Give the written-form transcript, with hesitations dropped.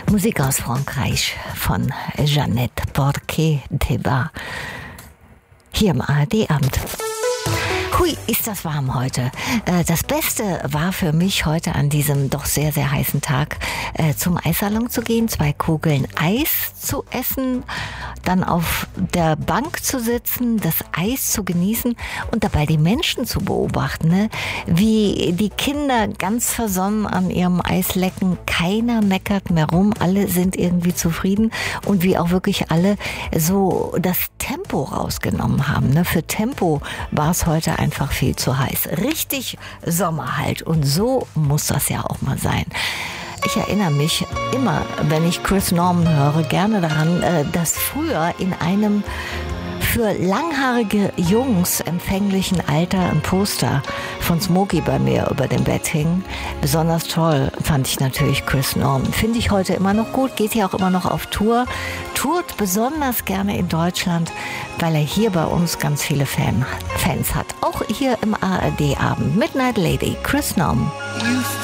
Musik aus Frankreich von Jeannette Porquet-Thébat hier im ARD-Abend. Hui, ist das warm heute. Das Beste war für mich heute an diesem doch sehr, sehr heißen Tag, zum Eissalon zu gehen, 2 Kugeln Eis zu essen, dann auf der Bank zu sitzen, das Eis zu genießen und dabei die Menschen zu beobachten, ne? Wie die Kinder ganz versonnen an ihrem Eis lecken, keiner meckert mehr rum, alle sind irgendwie zufrieden und wie auch wirklich alle so das Tempo rausgenommen haben, ne? Für Tempo war es heute einfach viel zu heiß. Richtig Sommer halt. Und so muss das ja auch mal sein. Ich erinnere mich immer, wenn ich Chris Norman höre, gerne daran, dass früher in einem für langhaarige Jungs empfänglichen Alter ein Poster von Smokey bei mir über dem Bett hing. Besonders toll fand ich natürlich Chris Norman. Finde ich heute immer noch gut, geht ja auch immer noch auf Tour. Tourt besonders gerne in Deutschland, weil er hier bei uns ganz viele Fans hat. Auch hier im ARD-Abend. Midnight Lady, Chris Norman.